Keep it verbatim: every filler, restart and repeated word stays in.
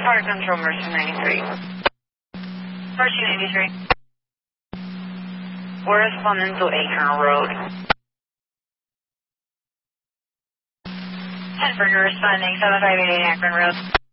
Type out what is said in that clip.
Fire Control, Mercy ninety-three. Mercy ninety-three. We're responding to Acre Road. ten for responding, seven five eight eight Akron Road.